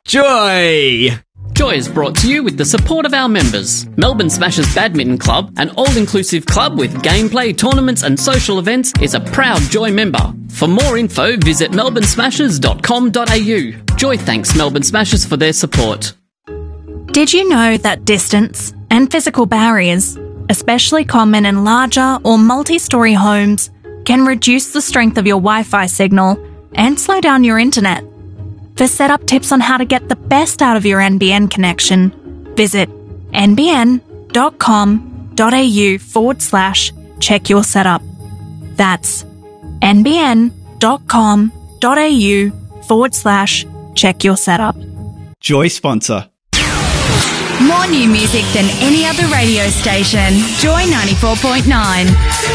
Joy! Joy is brought to you with the support of our members. Melbourne Smashers Badminton Club, an all-inclusive club with gameplay, tournaments and social events, is a proud Joy member. For more info, visit melbournesmashers.com.au. Joy thanks Melbourne Smashers for their support. Did you know that distance and physical barriers, especially common in larger or multi-storey homes, can reduce the strength of your Wi-Fi signal and slow down your internet? For setup tips on how to get the best out of your NBN connection, visit nbn.com.au/check your setup. That's nbn.com.au/check your setup. Joy sponsor. More new music than any other radio station. Joy 94.9.